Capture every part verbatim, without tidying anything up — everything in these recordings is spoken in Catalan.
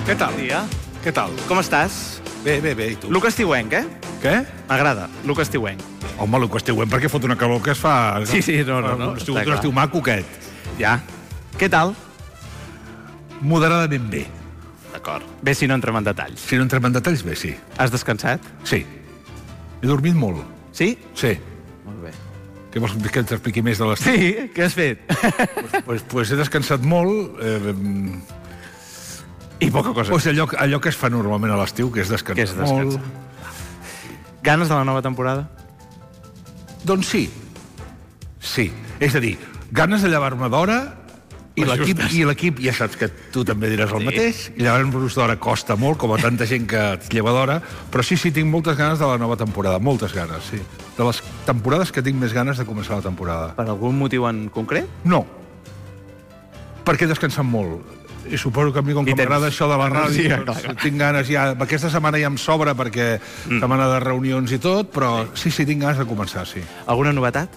Què tal? Bon dia. Què tal? Com estàs? Bé, bé, bé, i tu? Luc estiuenc, eh? Què? M'agrada, Luc estiuenc. Home, Luc estiuenc, perquè fot una calor que es fa... Sí, sí, no, no, no, Un estiu, està un clar. estiu maco, aquest. Ja. Què tal? Moderadament bé. D'acord. Bé, si no entrem en detalls. Si no entrem en detalls, bé, sí. Has descansat? Sí. He dormit molt. Sí? Sí. Molt bé. Què vols que t'expliqui més de l'estiu? Sí? Què has fet? Pues, pues, pues he descansat molt. Eh, I poca cosa. pues allò, allò que es fa normalment a l'estiu, que és descansar Què és descansar? molt. Ganes de la nova temporada? Doncs sí. Sí. És a dir, ganes de llevar-me d'hora i Les l'equip, justes. i l'equip, ja saps que tu també diràs el Sí. mateix, i llevar-nos d'hora costa molt, com a tanta gent que et lleva d'hora, però sí, sí, tinc moltes ganes de la nova temporada, moltes ganes, sí. De les temporades que tinc més ganes de començar la temporada. Per algun motiu en concret? No. Perquè he descansat molt. I suposo que a mi, com I que tens m'agrada això de la ràdio, energia, doncs, clar, clar. tinc ganes ja... Aquesta setmana ja em sobra perquè mm. setmana de reunions i tot, però sí, sí, tinc ganes de començar, sí. Alguna novetat?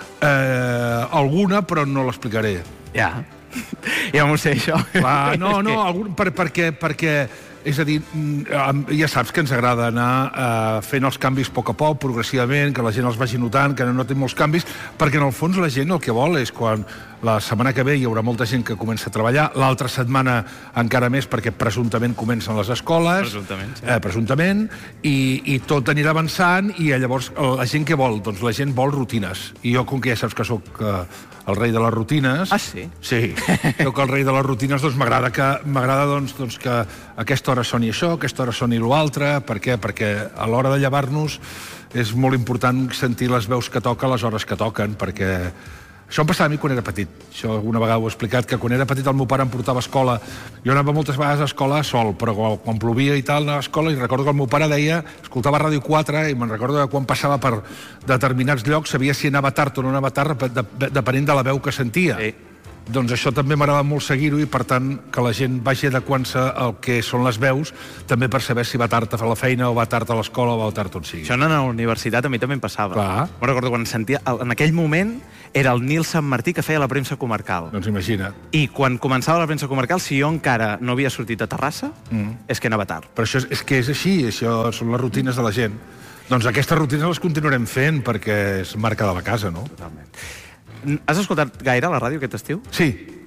Eh, alguna, però no l'explicaré. Ja. Ja m'ho sé, això. Clar, no, És no, que- algun, per, perquè, perquè, és a dir, mm, ja saps que ens agrada anar eh, fent els canvis a poc a poc, progressivament, que la gent els vagi notant, que no notin molts canvis, perquè en el fons la gent el que vol és quan la setmana que ve hi haurà molta gent que comença a treballar, l'altra setmana encara més perquè presumptament comencen les escoles, Presumptament, sí. eh, presumptament, i, i tot anirà avançant, i llavors la gent què vol? Doncs la gent vol rutines. I jo, com que ja saps que sóc eh, el rei de les rutines... Ah, sí? Sí, sóc el rei de les rutines, doncs m'agrada que, m'agrada doncs, doncs que a aquesta hora soni això, a aquesta hora soni l'altre. Per què? Perquè a l'hora de llevar-nos és molt important sentir les veus que toca a les hores que toquen, perquè això em passava a mi quan era petit. Això alguna vegada ho he explicat, que quan era petit el meu pare em portava a escola. Jo anava moltes vegades a escola sol, però quan, quan plovia i tal, anava a escola, i recordo que el meu pare deia, escoltava Ràdio quatre, i me'n recordo que quan passava per determinats llocs sabia si anava tard o no anava tard, de, de, depenent de la veu que sentia. Sí. Doncs això també m'agrada molt seguir-ho, i per tant que la gent vagi adequant-se al que són les veus, també per saber si va tard a fer la feina o va tard a l'escola o va tard on sigui. Això en la universitat a mi també em passava. Clar. Me'n recordo quan sentia... En aquell moment era el Nil Sant Martí que feia la premsa comarcal. Doncs imagina't. I quan començava la premsa comarcal, si jo encara no havia sortit a Terrassa, mm. és que anava tard. Però això és, és que és així, això són les rutines de la gent. Doncs aquestes rutines les continuarem fent perquè és marca de la casa, no? Totalment. Has escoltat gaire la ràdio aquest estiu? Sí.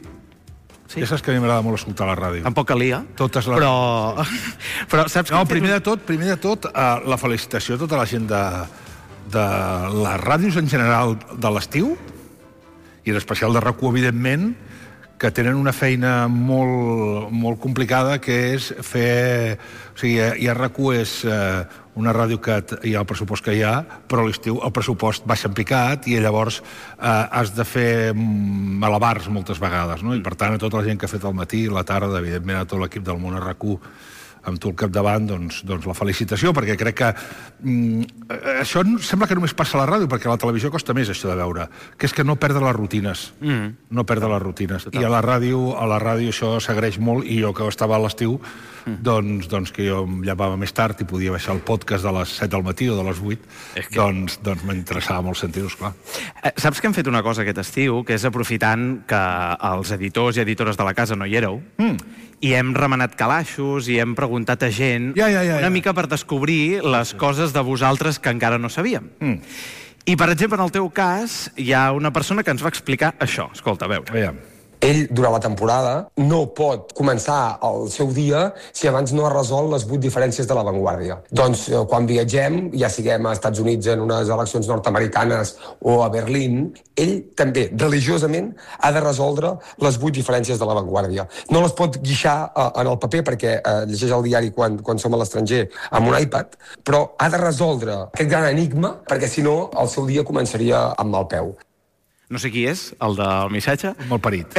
Sí. Ja saps que a mi m'agrada molt escoltar la ràdio. Tampoc calia. Totes les... Però... Però saps No, que... primer de tot, primer de tot, eh, la felicitació a tota la gent de, de les ràdios en general de l'estiu, i en especial de R A C u, evidentment, que tenen una feina molt, molt complicada, que és fer... O sigui, i R A C u és eh, una ràdio que hi ha el pressupost que hi ha, però a l'estiu el pressupost baixa en picat, i llavors eh, has de fer malabars moltes vegades, no? I per tant, a tota la gent que ha fet al matí, la tarda, evidentment a tot l'equip del món R A C u, amb tu al capdavant, doncs, doncs la felicitació, perquè crec que mm, això sembla que només passa a la ràdio, perquè a la televisió costa més això de veure, que és que no perdre les rutines. Mm. No perdre les rutines. Total. I a la ràdio, a la ràdio això s'agraeix molt, i jo que estava a l'estiu, mm. doncs, doncs que jo em llevava més tard i podia baixar el podcast de les set del matí o de les vuit, que... doncs, doncs m'interessava molt sentir-ho, esclar. Eh, saps que hem fet una cosa aquest estiu, que és aprofitant que els editors i editores de la casa no hi éreu, mm. i hem remenat calaixos i hem preguntat a gent Ja, ja, ja, una ja. mica per descobrir les coses de vosaltres que encara no sabíem. Mm. I, per exemple, en el teu cas, hi ha una persona que ens va explicar això. Escolta, a veure. Aviam. Ell, durant la temporada, no pot començar el seu dia si abans no ha resolt les vuit diferències de l'avantguàrdia. Doncs, eh, quan viatgem, ja siguem a Estats Units en unes eleccions nord-americanes o a Berlín, ell també, religiosament, ha de resoldre les vuit diferències de l'avantguàrdia. No les pot guixar eh, en el paper, perquè eh, llegeix el diari quan, quan som a l'estranger amb un iPad, però ha de resoldre aquest gran enigma, perquè si no el seu dia començaria amb mal peu. No sé qui és, el del missatge. Molt parit.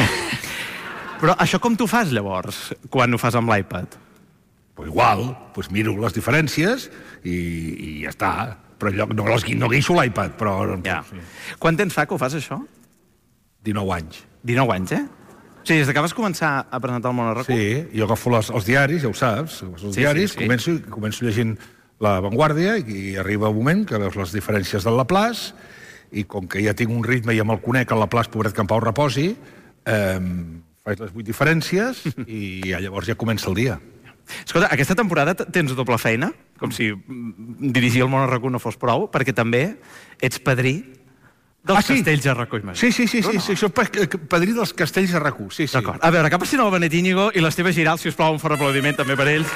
Però això com t'ho fas, llavors, quan ho fas amb l'iPad? Pues igual, pues miro les diferències i, i ja està. Però jo no, les, no guixo l'iPad, però... Ja. Quant temps fa que ho fas, això? dinou anys. dinou anys, eh? O sigui, des que vas començar a presentar el món a R A C u? Sí, jo agafo les, els diaris, ja ho saps, els Sí, diaris, sí, sí. Començo, començo llegint La Vanguardia, i arriba un moment que veus les diferències del Laplace, i com que ja tinc un ritme i ja me'l conec, el Laplace, pobret, que en Pau reposi, eh, faig les vuit diferències i ja, llavors ja comença el dia. Escolta, aquesta temporada tens doble feina, com si dirigir el món a RAC u no fos prou, perquè també ets padrí dels ah, sí? castells a RAC u, imagina. Sí, sí, sí, sí, no? sí, soc padrí dels castells a RAC u, sí, sí. D'acord. A veure, que passin el Benet Íñigo i l'Esteve Giral, si us plau, un fort aplaudiment també per ells.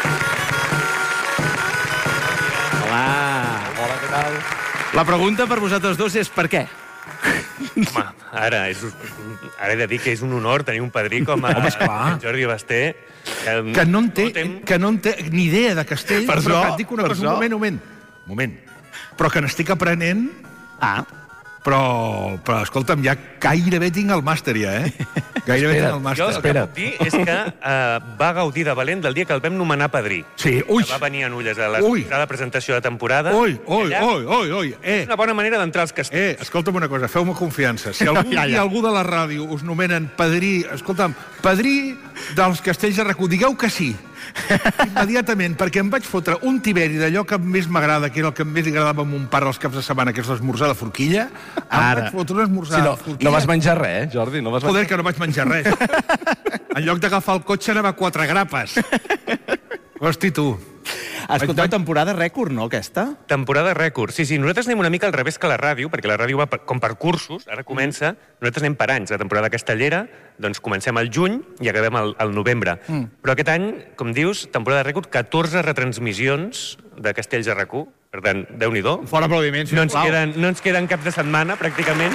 Hola. Hola, què tal? La pregunta per vosaltres dos és per què? Home, ara, és, ara he de dir que és un honor tenir un padrí com a Home, Jordi Basté. Que, que no en té, tem... que no en té ni idea de castell, Per però això, que et dic una per cosa, això. un moment, un moment, un moment. Però que n'estic aprenent, Ah, però, però escolta'm, ja gairebé tinc el màster ja, eh? Gairebé tinc el Jo màster. el que puc dir és que uh, va gaudir de valent del dia que el vam nomenar padrí. Sí, ui, Que va venir a Nulles a la, Ui. a la presentació de temporada. ui, ui, Allà ui, ui, ui, eh, És una bona manera d'entrar als castells. eh, escolta'm una cosa, feu-me confiança. Si algú, Ja, ja. hi ha algú de la ràdio us nomenen padrí, escolta'm, padrí dels castells de RAC u, digueu que sí. Immediatament, perquè em vaig fotre un tiberi d'allò que més m'agrada, que era el que més li agradava a mon pare els caps de setmana, que és l'esmorzar de forquilla. Em Ara. vaig fotre un esmorzar Sí, no, de forquilla. no vas menjar res, eh, Jordi? No vas Joder, que no vaig menjar res. En lloc d'agafar el cotxe anava a quatre grapes. Hosti, tu. escolteu, Vaig- temporada rècord, no, aquesta? Temporada rècord. Sí, sí, nosaltres anem una mica al revés que la ràdio, perquè la ràdio va per, com per cursos, ara comença, nosaltres anem per anys. La temporada castellera, doncs comencem al juny i acabem al, al novembre. Mm. Però aquest any, com dius, temporada rècord, catorze retransmissions de castells a RAC u. Per tant, Déu-n'hi-do. Fort aplaudiment, No ens, sisplau. queden, no ens queden cap de setmana, pràcticament.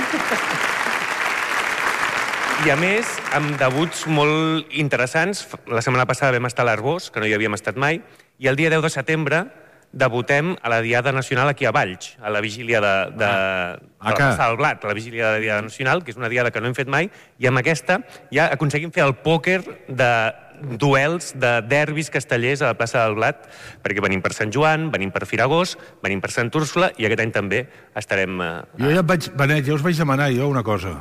I, a més, amb debuts molt interessants. La setmana passada vam estar a l'Arbós, que no hi havíem estat mai, i el dia deu de setembre debutem a la Diada Nacional aquí a Valls, a la vigília de, de, Ah, de la que- Plaça del Blat, a la vigília de la Diada Nacional, que és una diada que no hem fet mai, i amb aquesta ja aconseguim fer el pòquer de duels de derbis castellers a la plaça del Blat, perquè venim per Sant Joan, venim per Firagós, venim per Sant Úrsula, i aquest any també estarem... Eh, Jo ja et vaig, Benet, ja us vaig demanar jo una cosa.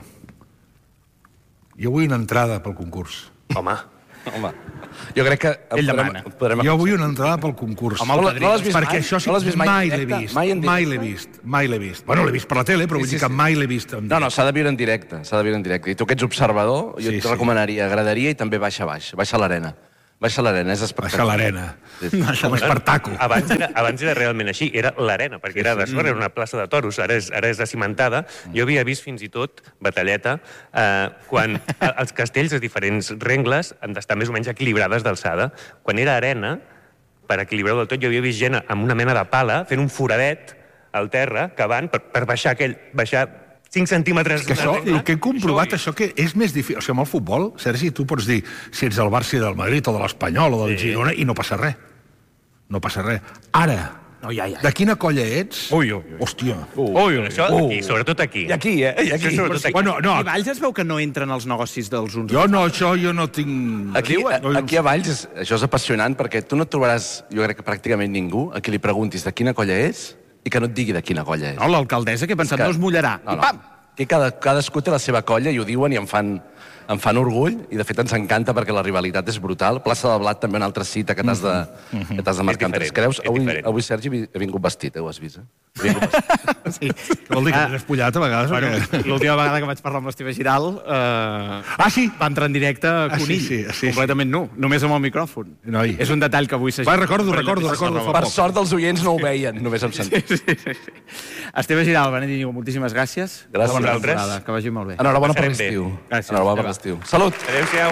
Jo vull una entrada pel concurs. home, Home, jo crec que... Ell podrem- demana. podrem- Jo vull una entrada pel concurs. Home, el No, padrí. no l'has vist Perquè mai? això sí, No l'has vist mai en mai l'he directe? vist. Mai en Mai directe? l'he vist. Mai l'he vist. Bueno, l'he vist per la tele, però Sí, vull sí, dir que sí. mai l'he vist. En No, no, s'ha de viure en directe, s'ha de viure en directe. I tu que ets observador, jo Sí, et sí. recomanaria graderia i també baixa baix, baixa a l'arena. Baixa a l'arena, és Baixa a espectacular. l'arena. Sí, sí. Com Espartaco. abans era, abans era realment així, era l'arena, perquè era de sorra, era una plaça de toros, ara és, ara és cimentada. Jo havia vist fins i tot, batalleta, eh, quan a- els castells, les diferents rengles, han d'estar més o menys equilibrades d'alçada. Quan era arena, per equilibrar-ho del tot, jo havia vist gent amb una mena de pala fent un foradet al terra, cavant, per, per baixar aquell, baixar cinc centímetres Que d'una això, regla. el que he comprovat, això que és més difícil... O sigui, amb el futbol, Sergi, tu pots dir si ets del Barça i del Madrid o de l'Espanyol o del sí. Girona i no passa res. No passa res. Ara, No, ja, ja. de quina colla ets? Ui, ui, ui. Hòstia. Ui, ui. Això aquí, sobretot aquí. I aquí, eh? I aquí. Això sobretot aquí. Bueno, no, I Valls es veu que no entren els negocis dels uns. jo no, això jo no tinc... Aquí, No, jo- aquí a Valls, és, això és apassionant, perquè tu no et trobaràs, jo crec que pràcticament ningú, a qui li preguntis de quina colla és i que no et digui de quina colla és. No, l'alcaldessa, que he pensat, Que- no es mullarà. No, I no. pam! Aquí cada, cadascú té la seva colla i ho diuen i em fan, em fan orgull, i de fet ens encanta perquè la rivalitat és brutal. Plaça del Blat també una altra cita que t'has de, que t'has de marcar amb diferent, tres creus. és Avui, diferent. avui Sergi, vi- he vingut vestit, eh, ho has vist, eh? He vingut vestit. Sí. Què vol dir, que t'has espullat a vegades? o Bueno, què? l'última vegada que vaig parlar amb l'Esteve Giral eh, Ah, sí? va entrar en directe a Ah, sí, Conill, sí, sí, completament nu, només amb el micròfon. Noi. És un detall que avui s'ha... Va, recordo, recordo, recordo, fa Per poc. sort dels oients no ho veien, només em sentit. Sí, sí, sí. Esteve Giral, Benet Íñigo, moltíssimes gràcies. Gràcies. Bona Vosaltres. temporada, que vagi molt bé. Enhorabona per Passarem bé. l'estiu. Gràcies. Enhorabona per Va. l'estiu. Salut! Adéu-siau.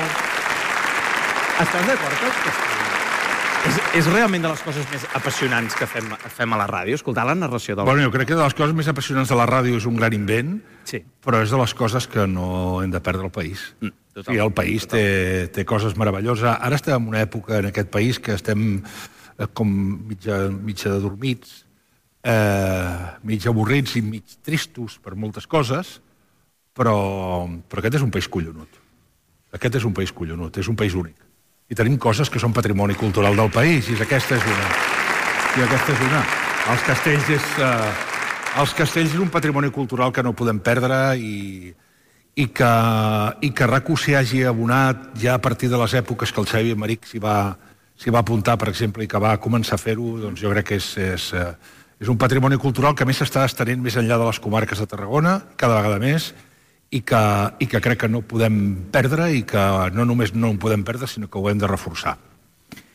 Estàs d'acord que els castells- és, és realment de les coses més apassionants que fem, fem a la ràdio, escoltar la narració del... Bueno, jo crec que de les coses més apassionants de la ràdio és un gran invent, Sí. però és de les coses que no hem de perdre el país. Mm, totalment, I el país té, té coses meravelloses. Ara estem en una època en aquest país que estem eh, com mitja, mitja dormits, eh, mig avorrits i mig tristos per moltes coses, però, però aquest és un país collonut. Aquest és un país collonut, és un país únic. I tenim coses que són patrimoni cultural del país, i aquesta és una. I aquesta és una. Els castells és... Eh, els castells és un patrimoni cultural que no podem perdre i, i que, i que RAC u s'hi hagi abonat ja a partir de les èpoques que el Xavi Emeric s'hi va, s'hi va apuntar, per exemple, i que va començar a fer-ho, doncs jo crec que és, és, eh, és un patrimoni cultural que a més s'està estenent més enllà de les comarques de Tarragona, cada vegada més, i que, i que crec que no podem perdre i que no només no ho podem perdre, sinó que ho hem de reforçar.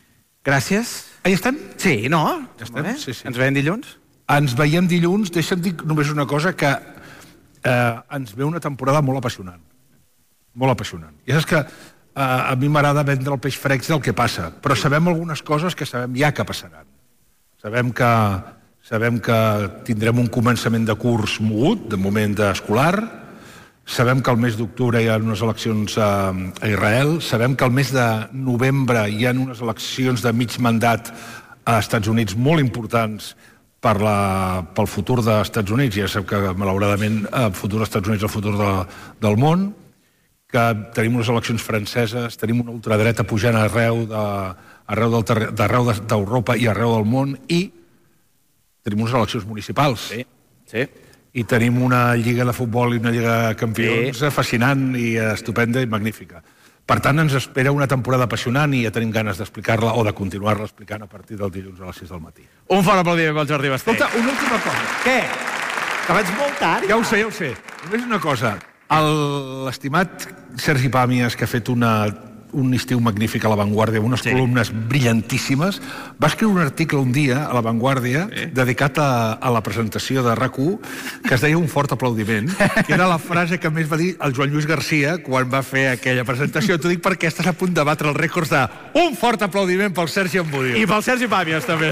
Gràcies. Ah, ja estem? Sí, no? Ja estem, Molt bé. sí, sí. Ens veiem dilluns? Ens veiem dilluns. Deixa'm dir només una cosa, que eh, ens ve una temporada molt apassionant. Molt apassionant. I saps que eh, a mi m'agrada vendre el peix fresc del que passa, però sabem algunes coses que sabem ja que passaran. Sabem que, sabem que tindrem un començament de curs mogut, de moment escolar. Sabem que el mes d'octubre hi ha unes eleccions a, a Israel. Sabem que el mes de novembre hi ha unes eleccions de mig mandat a Estats Units molt importants per la, pel futur dels Estats Units. Ja sap que, malauradament, el futur dels Estats Units és el futur de, del món, que tenim unes eleccions franceses, tenim una ultradreta pujant arreu de, arreu del terre, d'arreu d'Europa i arreu del món, i tenim unes eleccions municipals. Sí, sí. I tenim una lliga de futbol i una lliga de campions sí. fascinant i estupenda i magnífica. Per tant, ens espera una temporada apassionant i ja tenim ganes d'explicar-la o de continuar-la explicant a partir del dilluns a les sis del matí. Un fort aplaudiment pel Jordi Basté. Escolta, una última cosa. Què? Que vaig molt tard? Ja ho sé, ja ho sé. Només una cosa. L'estimat Sergi Pàmies, que ha fet una, un estiu magnífic a La Vanguardia, amb unes sí. columnes brillantíssimes, va escriure un article un dia a La Vanguardia sí. dedicat a, a la presentació de RAC u, que es deia Un fort aplaudiment, que era la frase que més va dir el Joan Lluís Garcia quan va fer aquella presentació. T'ho dic perquè estàs a punt de batre els rècords de un fort aplaudiment pel Sergi Ambudio. I pel Sergi Pàmies, també.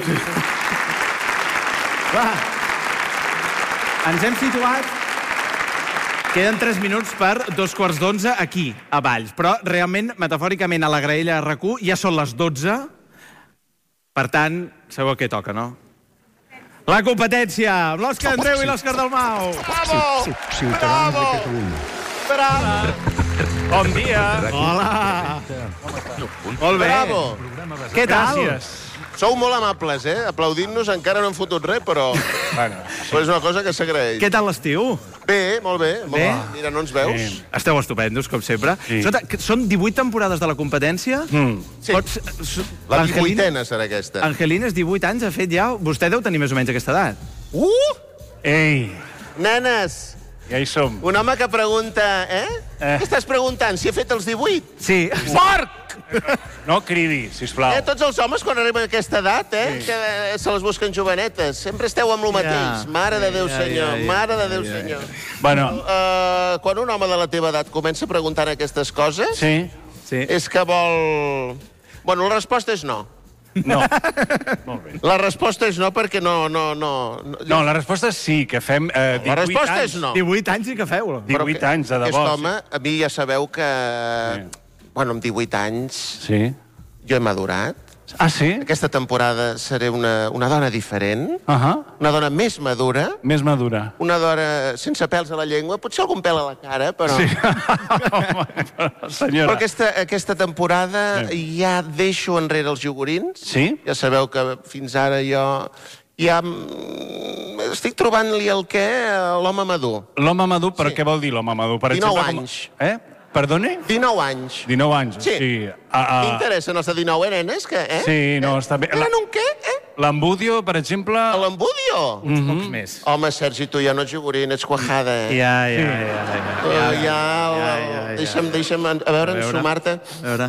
Va. Ens hem situat... Queden tres minuts per dos quarts d'onze aquí, a Valls. Però, realment, metafòricament, a la graella de RAC u ja són les dotze. Per tant, sabeu què toca, no? La competència, amb l'Òscar Andreu i l'Òscar Dalmau. Bravo! Ciutadans de Catalunya. Bravo! Bon dia. Hola. Molt bé. Bravo! Què tal? Gràcies. Sou molt amables, eh? Aplaudint-nos encara no hem fotut res, però... Bueno, però és una cosa que s'agraeix. Què tal l'estiu? Bé, molt bé. Molt Bé? bé. Mira, no ens veus? Sí. Esteu estupendos, com sempre. Sí. Escolta, que són divuit temporades de la competència? Mm. Sí. Pots... La Angelina- divuitena serà aquesta. Angelines, divuit anys, ha fet ja... Vostè deu tenir més o menys aquesta edat. Uh! Ei, Nenes, ja hi som. un home que pregunta... Eh? Eh. Què estàs preguntant? Si he fet els divuit? Sí. Porc! No cridi, sisplau. Eh, tots els homes, quan arriben a aquesta edat, eh, sí. que eh, se les busquen jovenetes. Sempre esteu amb lo mateix. Ja. Mare de Déu, Ja, ja, senyor. ja, ja. Mare de Déu, Ja, ja, ja. senyor. Bueno, Uh, quan un home de la teva edat comença preguntant aquestes coses, sí? Sí. és que vol... Bueno, la resposta és no. No. Molt bé. La resposta és no perquè no... No, no, no, No, la resposta és sí, que fem eh, divuit la resposta anys. és no. divuit anys i que feu. Però divuit que- anys, de debò. Aquest home, a mi ja sabeu que... Sí. Bueno, amb divuit anys Sí. jo he madurat. Ah, sí? Aquesta temporada seré una, una dona diferent, Uh -huh. una dona més madura, Més madura. una dona sense pèls a la llengua, potser algun pèl a la cara, però... Sí. Home, però, senyora. Però aquesta, aquesta temporada sí. ja deixo enrere els iogurins. Sí? Ja sabeu que fins ara jo ja mm, estic trobant-li el què a l'home madur. L'home madur, però Sí. què vol dir l'home madur? Per dinou exemple, com- anys. Eh? Perdoni? dinou anys. dinou anys. Sí. sí. Ah, ah. M'interessen els de dinou, eh, nenes? Que, eh? Sí, no, està bé. Eren un què, eh? L'embudio, per exemple... A l'embudio? Uns pocs més. Home, Sergi, tu ja no ets igorín, ets cuajada, eh? Ja, ja, ja. ja, Tu ja, ja, ja, ja, ja. Deixa'm, deixa'm, a veure, A veure. ensumar-te. A veure.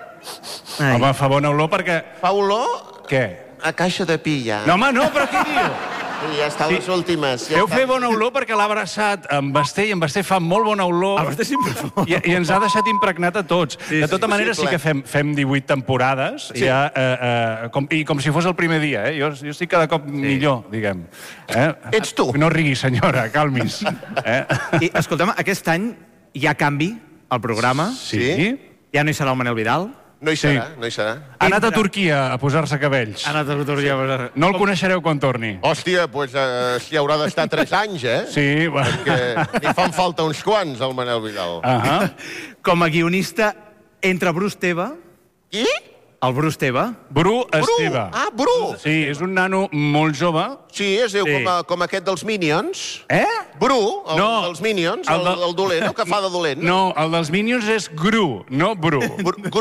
Ai. Home, fa bona olor perquè... Fa olor Què? a caixa de pi, ja. No, home, no, però què diu? Sí, ja està a les últimes. Ja Deu està. fer bona olor perquè l'ha abraçat en Basté i en Basté fa molt bona olor. El Basté sempre fa I, I ens ha deixat impregnat a tots. Sí, de tota sí. manera, sí Possible. que fem, fem divuit temporades, Sí. ja, eh, eh, com, i com si fos el primer dia. Eh? Jo, jo estic cada cop sí. millor, diguem. Eh? Ets tu. No riguis, senyora, calmis. Eh? I, escolta'm, aquest any hi ha canvi al programa. Sí? Ja no hi serà el Manel Vidal. No hi Sí. serà, no hi serà. Ha anat a Turquia a posar-se cabells. Ha anat a Turquia. No el coneixereu quan torni. Hòstia, doncs eh, s'hi haurà d'estar tres anys, eh? Sí, bueno. Que li fan falta uns quants, al Manel Vidal. Uh -huh. Com a guionista, entre Bruce Teva, Qui? el Bruce Teva, Bru Bru! Esteve. Ah, Bru! Sí, és un nano molt jove. Sí, es diu Sí. com, a, com aquest dels Minions. Eh? Bru, el, No. dels Minions, El el, de- el dolent, el que fa de dolent. No, el dels Minions és Gru, no Bru. Bru? Gru?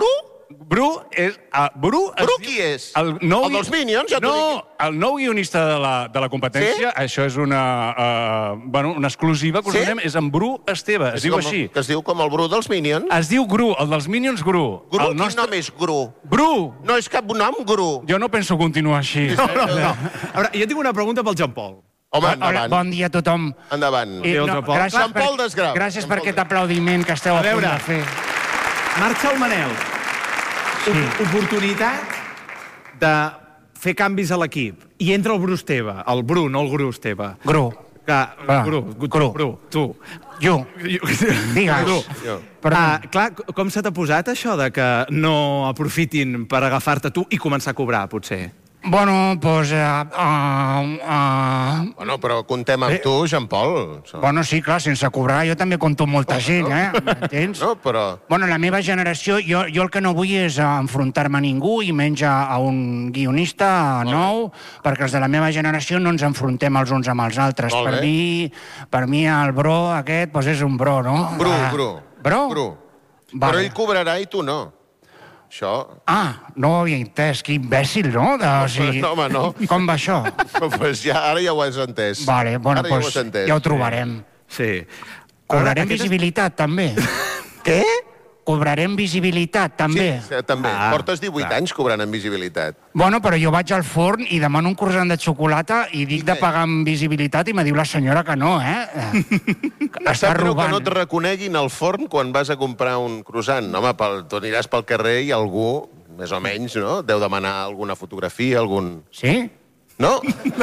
Bru és... Uh, Bru... Bru qui és? El, nou, el dels Minions? Ja no, el nou guionista de la, de la competència, sí? Això és una, uh, bueno, una exclusiva que us sí? donem, és en Bru Esteve, es és diu com, així. Que es diu com el Bru dels Minions? Es diu Gru, el dels Minions Gru. Gru? El Quin nostre... nom és Gru? Bru! No és cap nom, Gru. Jo no penso continuar així. No, no, no. A veure, jo tinc una pregunta pel Jean Paul. Home, Hola, endavant. bon dia a tothom. Endavant. Eh, no, gràcies Jean Paul per, Desgrau. gràcies Jean per Paul aquest aplaudiment que esteu a, A punt veure. de fer. Marxa el Manel. Sí. Oportunitat de fer canvis a l'equip. I entra el Bru Esteve. El Bru, no el Gru Esteve. Gru. Que, Va, Gru, Gru. tu, Bru, tu. Jo. Digues. Gru. Jo. Ah, clar, com se t'ha posat això de que no aprofitin per agafar-te tu i començar a cobrar, potser? Bueno, doncs... Uh, uh, uh, Bueno, però contem amb tu, Jean Paul. bueno, sí, clar, sense cobrar jo també compto amb molta gent, eh? M'entens? No, però... Bueno, la meva generació, jo, jo el que no vull és eh, enfrontar-me a ningú i menys a, a un guionista nou, perquè els de la meva generació no ens enfrontem els uns amb els altres. Molt Per bé. mi, per mi el bro aquest doncs és un bro, no? Bru, Ah, Bru. Bro? Bru. Però Vale. ell cobrarà i tu no. Això... Ah, no ho havia entès. Que imbècil, no? De, o sigui, No, home, no. Com va això? pues ja, ara ja ho has entès. Vale, bueno, ara ja ho doncs has entès. ja ho trobarem. Sí. Cobrarem Aquest és- visibilitat, també. Què? Cobrarem visibilitat, també. Sí, també. Ah, Portes divuit anys cobrant en visibilitat. Bueno, però jo vaig al forn i demano un croissant de xocolata i dic de què? pagar amb visibilitat i me diu la senyora que no, eh? Està Està greu que robant. no et reconeguin al forn quan vas a comprar un croissant. Home, pel, tu aniràs pel carrer i algú, més o menys, no? Deu demanar alguna fotografia, algun... Sí? No?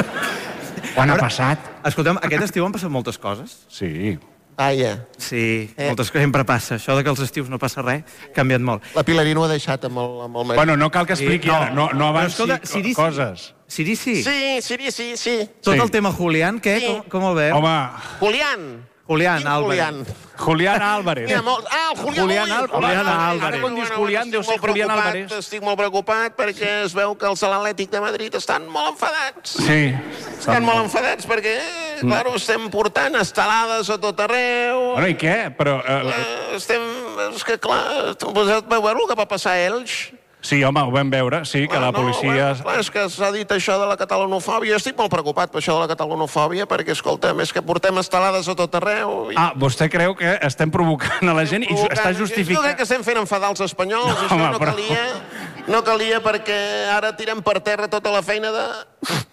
Quan ha passat? Escolta'm, aquest estiu han passat moltes coses. Sí. Ah, ja. Sí, Eh. moltes coses sempre passa. Això de que els estius no passa res, ha canviat molt. La Pilarino ho ha deixat amb el, amb el marit. Bueno, no cal que expliqui no. ara, no, no Però avanci escolta, Siri, sí. coses. Siri, sí. Sí, sí, sí, sí. Tot Sí. el tema Julián, què? Sí. Com, com el veu? Home, Julián. Julián, Quin Álvarez. Julián? Julián Álvarez. N'hi ha molts... Ah, el Julián, Julián ui, Al- Julián Álvarez. Álvarez. Ara quan dius Bueno, Julián, deu estic ser molt Julián preocupat, Álvarez. Estic molt preocupat perquè es veu que els de l'Atlètic de Madrid estan molt enfadats. Sí. Estan molt enfadats perquè, claro, estem portant estelades a tot arreu. Bueno, i què? Però... Eh, Eh, estem... És que, clar, tu vau veure el que va passar a Elx? sí, home, ho vam veure, sí, que la No, policia... bueno, clar, és que s'ha dit això de la catalanofòbia. Jo estic molt preocupat per això de la catalanofòbia perquè, escolta'm, és que portem estelades a tot arreu. I... Ah, vostè creu que estem provocant a la gent i ju- està Jo crec justificant... que estem fent enfadar els espanyols. No, Això home, no però- calia, no calia perquè ara tirem per terra tota la feina de...